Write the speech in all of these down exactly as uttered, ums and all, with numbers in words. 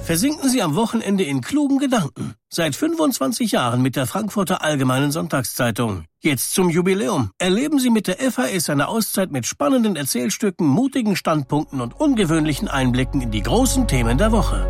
Versinken Sie am Wochenende in klugen Gedanken. Seit fünfundzwanzig Jahren mit der Frankfurter Allgemeinen Sonntagszeitung. Jetzt zum Jubiläum. Erleben Sie mit der F A S eine Auszeit mit spannenden Erzählstücken, mutigen Standpunkten und ungewöhnlichen Einblicken in die großen Themen der Woche.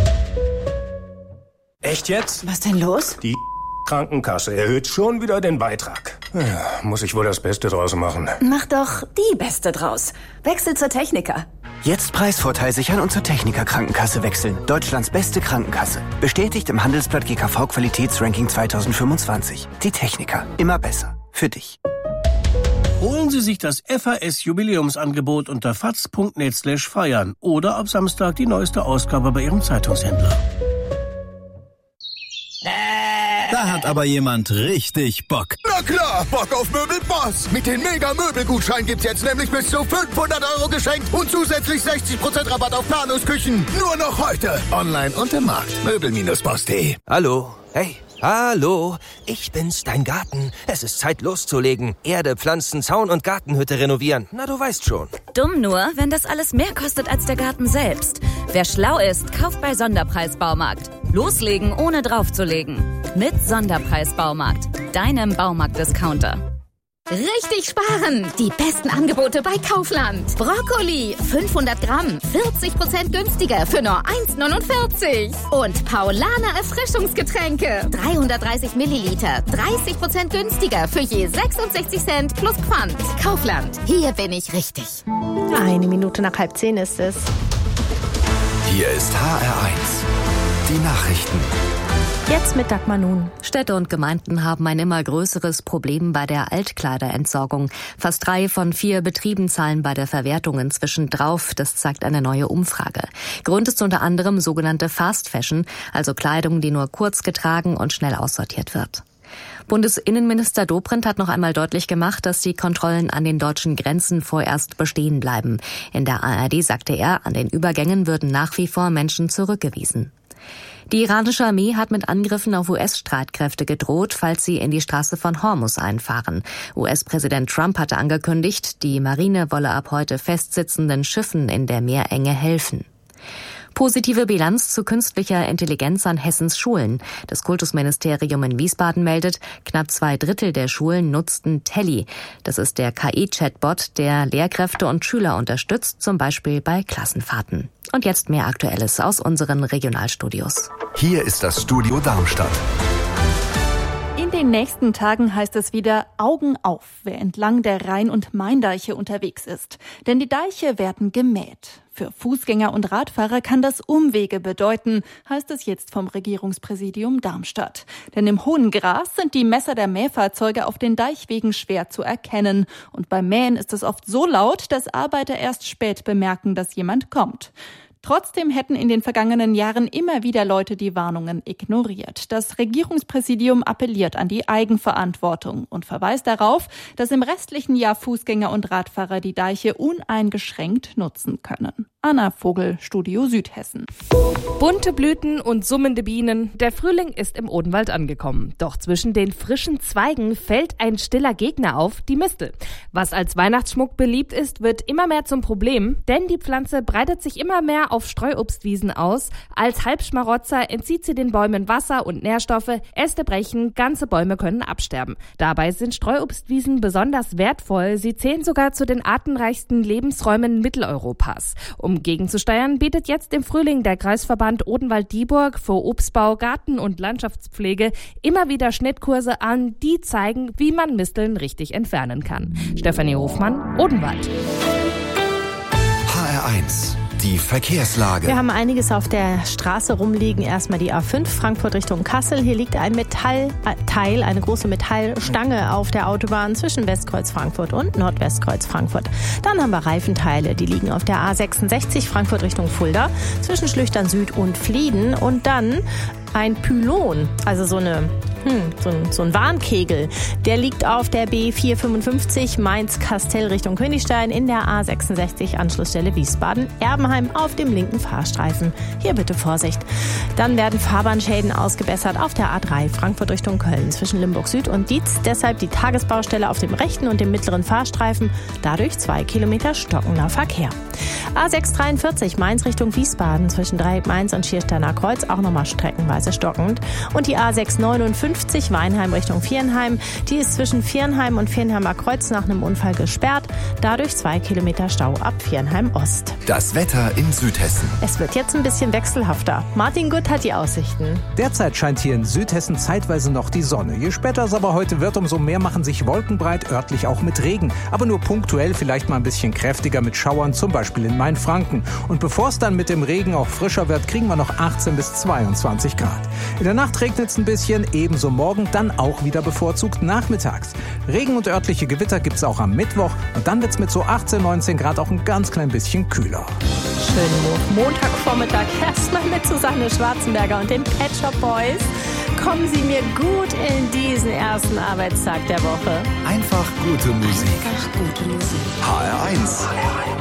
Echt jetzt? Was denn los? Die Krankenkasse erhöht schon wieder den Beitrag. Ja, muss ich wohl das Beste draus machen. Mach doch die Beste draus. Wechsel zur Techniker. Jetzt Preisvorteil sichern und zur Techniker Krankenkasse wechseln. Deutschlands beste Krankenkasse. Bestätigt im Handelsblatt G K V Qualitätsranking zweitausendfünfundzwanzig. Die Techniker. Immer besser. Für dich. Holen Sie sich das F A S-Jubiläumsangebot unter faz punkt net slash feiern oder ab Samstag die neueste Ausgabe bei Ihrem Zeitungshändler. Da hat aber jemand richtig Bock. Na klar, Bock auf Möbelboss. Mit den Mega-Möbelgutschein gibt's jetzt nämlich bis zu fünfhundert Euro geschenkt und zusätzlich sechzig Prozent Rabatt auf Planungsküchen. Nur noch heute. Online und im Markt. Möbel Boss punkt de. Hallo. Hey. Hallo, ich bin's, dein Garten. Es ist Zeit loszulegen. Erde, Pflanzen, Zaun und Gartenhütte renovieren. Na, du weißt schon. Dumm nur, wenn das alles mehr kostet als der Garten selbst. Wer schlau ist, kauft bei Sonderpreis-Baumarkt. Loslegen, ohne draufzulegen. Mit Sonderpreis-Baumarkt. Deinem Baumarkt-Discounter. Richtig sparen! Die besten Angebote bei Kaufland. Brokkoli, fünfhundert Gramm, vierzig Prozent günstiger für nur eins neunundvierzig. Und Paulaner Erfrischungsgetränke, dreihundertdreißig Milliliter, dreißig Prozent günstiger für je sechsundsechzig Cent plus Pfand. Kaufland, hier bin ich richtig. Eine Minute nach halb zehn ist es. Hier ist H R eins. Die Nachrichten. Jetzt mit Dagmar Nun. Städte und Gemeinden haben ein immer größeres Problem bei der Altkleiderentsorgung. Fast drei von vier Betrieben zahlen bei der Verwertung inzwischen drauf. Das zeigt eine neue Umfrage. Grund ist unter anderem sogenannte Fast Fashion, also Kleidung, die nur kurz getragen und schnell aussortiert wird. Bundesinnenminister Dobrindt hat noch einmal deutlich gemacht, dass die Kontrollen an den deutschen Grenzen vorerst bestehen bleiben. In der A R D sagte er, an den Übergängen würden nach wie vor Menschen zurückgewiesen. Die iranische Armee hat mit Angriffen auf U S-Streitkräfte gedroht, falls sie in die Straße von Hormuz einfahren. U S-Präsident Trump hatte angekündigt, die Marine wolle ab heute festsitzenden Schiffen in der Meerenge helfen. Positive Bilanz zu künstlicher Intelligenz an Hessens Schulen. Das Kultusministerium in Wiesbaden meldet, knapp zwei Drittel der Schulen nutzten Telly. Das ist der K I-Chatbot, der Lehrkräfte und Schüler unterstützt, zum Beispiel bei Klassenfahrten. Und jetzt mehr Aktuelles aus unseren Regionalstudios. Hier ist das Studio Darmstadt. In den nächsten Tagen heißt es wieder Augen auf, wer entlang der Rhein- und Maindeiche unterwegs ist. Denn die Deiche werden gemäht. Für Fußgänger und Radfahrer kann das Umwege bedeuten, heißt es jetzt vom Regierungspräsidium Darmstadt. Denn im hohen Gras sind die Messer der Mähfahrzeuge auf den Deichwegen schwer zu erkennen. Und beim Mähen ist es oft so laut, dass Arbeiter erst spät bemerken, dass jemand kommt. Trotzdem hätten in den vergangenen Jahren immer wieder Leute die Warnungen ignoriert. Das Regierungspräsidium appelliert an die Eigenverantwortung und verweist darauf, dass im restlichen Jahr Fußgänger und Radfahrer die Deiche uneingeschränkt nutzen können. Anna Vogel, Studio Südhessen. Bunte Blüten und summende Bienen. Der Frühling ist im Odenwald angekommen. Doch zwischen den frischen Zweigen fällt ein stiller Gegner auf, die Mistel. Was als Weihnachtsschmuck beliebt ist, wird immer mehr zum Problem, denn die Pflanze breitet sich immer mehr auf Streuobstwiesen aus. Als Halbschmarotzer entzieht sie den Bäumen Wasser und Nährstoffe, Äste brechen, ganze Bäume können absterben. Dabei sind Streuobstwiesen besonders wertvoll. Sie zählen sogar zu den artenreichsten Lebensräumen Mitteleuropas. Um gegenzusteuern, bietet jetzt im Frühling der Kreisverband Odenwald-Dieburg für Obstbau, Garten- und Landschaftspflege immer wieder Schnittkurse an, die zeigen, wie man Misteln richtig entfernen kann. Stefanie Hofmann, Odenwald. H R eins. Die Verkehrslage. Wir haben einiges auf der Straße rumliegen. Erstmal die A fünf, Frankfurt Richtung Kassel. Hier liegt ein Metallteil, eine große Metallstange auf der Autobahn zwischen Westkreuz Frankfurt und Nordwestkreuz Frankfurt. Dann haben wir Reifenteile, die liegen auf der A sechsundsechzig, Frankfurt Richtung Fulda, zwischen Schlüchtern Süd und Flieden. Und dann ein Pylon, also so eine Hm, so ein, so ein Warnkegel. Der liegt auf der B vierhundertfünfundfünfzig Mainz-Kastell Richtung Königstein in der A sechsundsechzig Anschlussstelle Wiesbaden-Erbenheim auf dem linken Fahrstreifen. Hier bitte Vorsicht. Dann werden Fahrbahnschäden ausgebessert auf der A drei Frankfurt Richtung Köln zwischen Limburg Süd und Dietz. Deshalb die Tagesbaustelle auf dem rechten und dem mittleren Fahrstreifen. Dadurch zwei Kilometer stockender Verkehr. A sechshundertdreiundvierzig Mainz Richtung Wiesbaden zwischen Dreieck Mainz und Schiersteiner Kreuz auch nochmal streckenweise stockend. Und die A sechshundertneunundfünfzig Weinheim Richtung Viernheim, die ist zwischen Viernheim und Viernheimer Kreuz nach einem Unfall gesperrt. Dadurch zwei Kilometer Stau ab Viernheim Ost. Das Wetter in Südhessen. Es wird jetzt ein bisschen wechselhafter. Martin Gutt hat die Aussichten. Derzeit scheint hier in Südhessen zeitweise noch die Sonne. Je später es aber heute wird, umso mehr machen sich Wolken breit, örtlich auch mit Regen. Aber nur punktuell, vielleicht mal ein bisschen kräftiger mit Schauern, zum Beispiel in Mainfranken. Und bevor es dann mit dem Regen auch frischer wird, kriegen wir noch achtzehn bis zweiundzwanzig Grad. In der Nacht regnet es ein bisschen, ebenso morgen, dann auch wieder bevorzugt nachmittags. Regen und örtliche Gewitter gibt es auch am Mittwoch und dann wird es mit so achtzehn, neunzehn Grad auch ein ganz klein bisschen kühler. Schönen Montagvormittag erstmal mit Susanne Schwarzenberger und den Pet Shop Boys. Kommen Sie mir gut in diesen ersten Arbeitstag der Woche. Einfach gute Musik. Einfach gute Musik. H R eins.